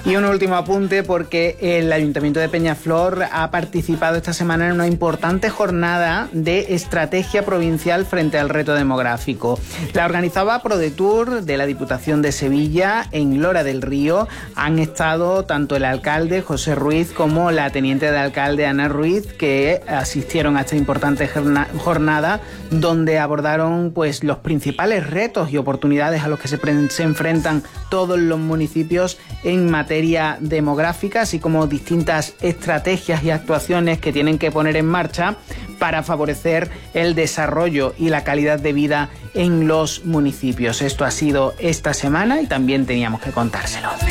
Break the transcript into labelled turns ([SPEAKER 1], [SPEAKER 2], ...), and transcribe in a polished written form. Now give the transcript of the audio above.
[SPEAKER 1] Y un último apunte, porque el Ayuntamiento de Peñaflor ha participado esta semana en una importante jornada de estrategia provincial frente al reto demográfico. La organizaba ProDetour de la Diputación de Sevilla en Lora del Río. Han estado tanto el alcalde José Ruiz como la teniente de alcalde Ana Ruiz, que asistieron a esta importante jornada donde abordaron pues los principales retos y oportunidades a los que se enfrentan todos los municipios en materia demográfica, así como distintas estrategias y actuaciones que tienen que poner en marcha para favorecer el desarrollo y la calidad de vida en los municipios. Esto ha sido esta semana y también teníamos que contárselo.